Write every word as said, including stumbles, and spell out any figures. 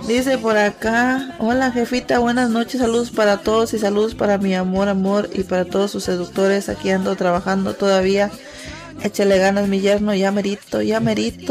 Dice por acá, hola jefita, buenas noches, saludos para todos y saludos para mi amor, amor y para todos sus seductores. Aquí ando trabajando todavía. Échale ganas, mi yerno, ya merito, ya merito.